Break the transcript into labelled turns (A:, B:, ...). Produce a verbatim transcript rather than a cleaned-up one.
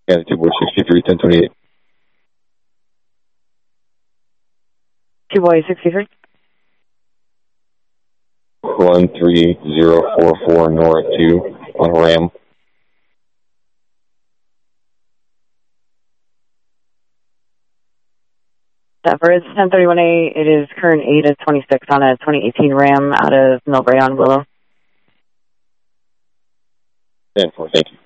A: Yeah, two boy sixty-three, ten twenty-eight.
B: Two boy sixty-three.
A: one three zero four four North two on Ram.
B: Denver, it's ten thirty-one A. It is current eight of twenty-six on a twenty eighteen Ram out of Millbrae on Willow.
A: ten four, thank you.